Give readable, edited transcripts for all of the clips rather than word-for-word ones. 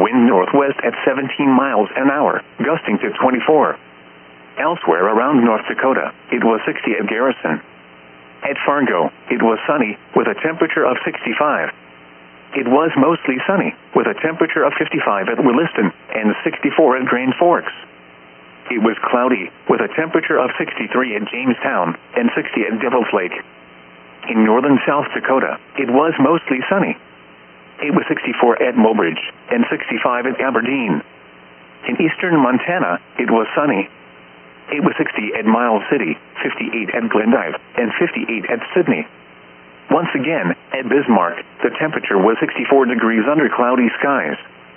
Wind northwest at 17 miles an hour, gusting to 24. Elsewhere around North Dakota, it was 60 at Garrison. At Fargo, it was sunny, with a temperature of 65. It was mostly sunny, with a temperature of 55 at Williston and 64 at Grand Forks. It was cloudy, with a temperature of 63 at Jamestown and 60 at Devil's Lake. In northern South Dakota, it was mostly sunny. It was 64 at Mobridge and 65 at Aberdeen. In eastern Montana, it was sunny. It was 60 at Miles City, 58 at Glendive, and 58 at Sydney. Once again, at Bismarck, the temperature was 64 degrees under cloudy skies.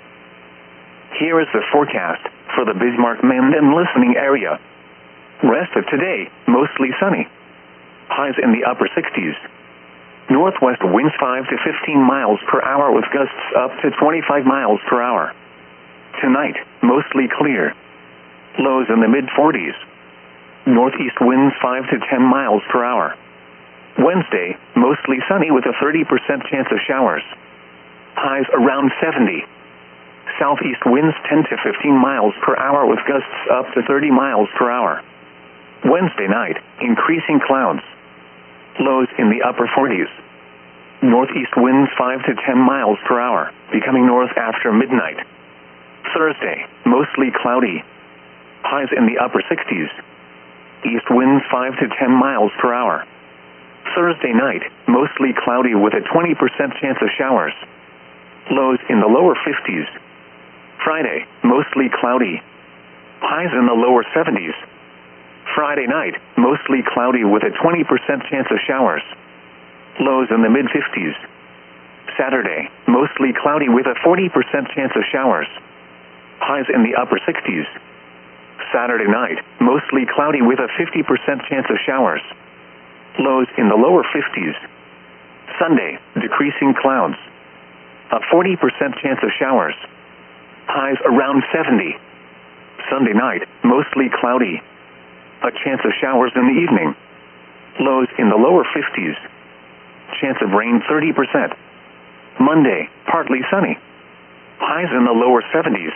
Here is the forecast for the Bismarck-Mandan listening area. Rest of today, mostly sunny. Highs in the upper 60s. Northwest winds 5 to 15 miles per hour with gusts up to 25 miles per hour. Tonight, mostly clear. Lows in the mid-40s. Northeast winds 5 to 10 miles per hour. Wednesday, mostly sunny with a 30% chance of showers. Highs around 70. Southeast winds 10 to 15 miles per hour with gusts up to 30 miles per hour. Wednesday night, increasing clouds. Lows in the upper 40s. Northeast winds 5 to 10 miles per hour, becoming north after midnight. Thursday, mostly cloudy. Highs in the upper 60s. East winds 5 to 10 miles per hour. Thursday night, mostly cloudy with a 20% chance of showers. Lows in the lower 50s. Friday, mostly cloudy. Highs in the lower 70s. Friday night, mostly cloudy with a 20% chance of showers. Lows in the mid-50s. Saturday, mostly cloudy with a 40% chance of showers. Highs in the upper 60s. Saturday night, mostly cloudy with a 50% chance of showers. Lows in the lower 50s. Sunday, decreasing clouds. A 40% chance of showers. Highs around 70. Sunday night, mostly cloudy. A chance of showers in the evening. Lows in the lower 50s. Chance of rain 30%. Monday, partly sunny. Highs in the lower 70s.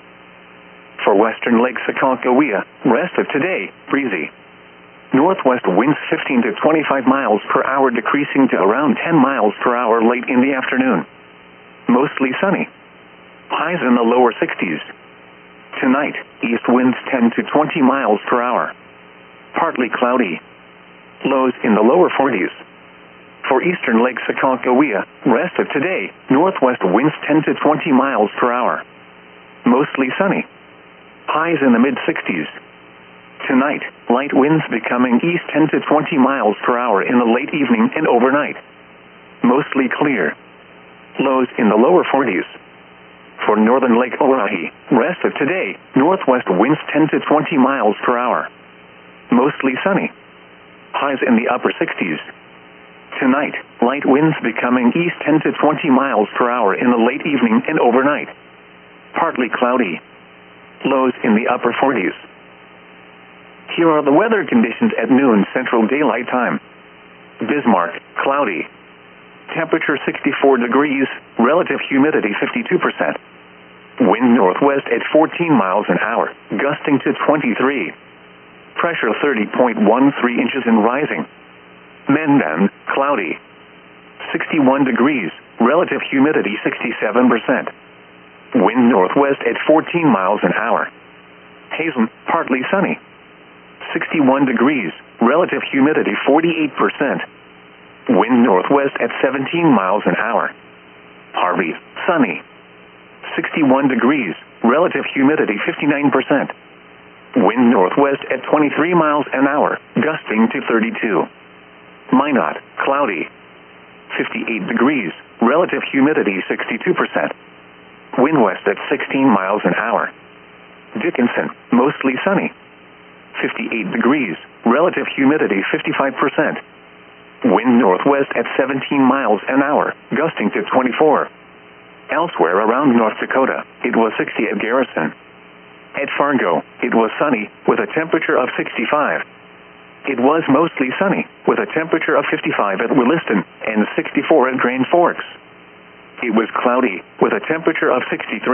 For western Lake Sakakawea, rest of today, breezy. Northwest winds 15 to 25 miles per hour decreasing to around 10 miles per hour late in the afternoon. Mostly sunny. Highs in the lower 60s. Tonight, east winds 10 to 20 miles per hour. Partly cloudy. Lows in the lower 40s. For eastern Lake Sakakawea, rest of today, northwest winds 10 to 20 miles per hour. Mostly sunny. Highs in the mid-60s. Tonight, light winds becoming east 10 to 20 miles per hour in the late evening and overnight. Mostly clear. Lows in the lower 40s. For northern Lake Oahe, rest of today, northwest winds 10 to 20 miles per hour. Mostly sunny. Highs in the upper 60s. Tonight, light winds becoming east 10 to 20 miles per hour in the late evening and overnight. Partly cloudy. Lows in the upper 40s. Here are the weather conditions at noon Central Daylight Time. Bismarck, cloudy. Temperature 64 degrees, relative humidity 52%. Wind northwest at 14 miles an hour, gusting to 23. Pressure 30.13 inches and rising. Mandan, cloudy. 61 degrees, relative humidity 67%. Wind northwest at 14 miles an hour. Hazen, partly sunny. 61 degrees, relative humidity 48%. Wind northwest at 17 miles an hour. Harvey, sunny. 61 degrees, relative humidity 59%. Wind northwest at 23 miles an hour, gusting to 32. Minot, cloudy. 58 degrees, relative humidity 62%. Wind west at 16 miles an hour. Dickinson, mostly sunny. 58 degrees, relative humidity 55%. Wind northwest at 17 miles an hour, gusting to 24. Elsewhere around North Dakota, it was 60 at Garrison. At Fargo, it was sunny, with a temperature of 65. It was mostly sunny, with a temperature of 55 at Williston and 64 at Grand Forks. It was cloudy, with a temperature of 63.